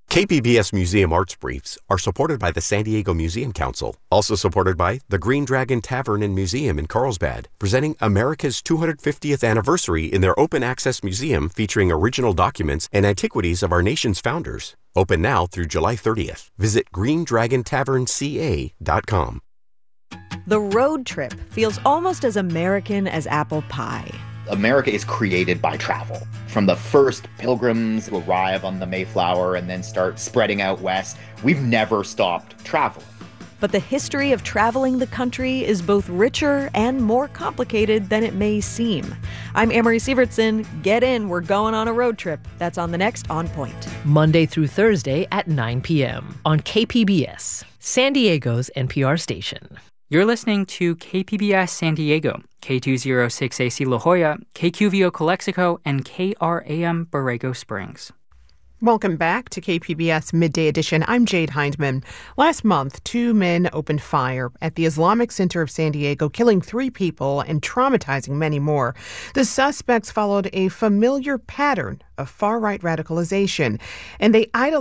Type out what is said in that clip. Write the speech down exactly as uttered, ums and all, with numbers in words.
K P B S Museum Arts Briefs are supported by the San Diego Museum Council, also supported by the Green Dragon Tavern and Museum in Carlsbad, presenting America's two hundred fiftieth anniversary in their open-access museum featuring original documents and antiquities of our nation's founders. Open now through July thirtieth. Visit green dragon tavern c a dot com. The road trip feels almost as American as apple pie. America is created by travel. From the first pilgrims who arrive on the Mayflower and then start spreading out west, we've never stopped traveling. But the history of traveling the country is both richer and more complicated than it may seem. I'm Amory Sievertson. Get in, we're going on a road trip. That's on the next On Point. Monday through Thursday at nine p.m. on K P B S, San Diego's N P R station. You're listening to K P B S San Diego, K two oh six A C La Jolla, K Q V O Calexico, and K R A M Borrego Springs. Welcome back to K P B S Midday Edition. I'm Jade Hindman. Last month, two men opened fire at the Islamic Center of San Diego, killing three people and traumatizing many more. The suspects followed a familiar pattern of far-right radicalization, and they idolized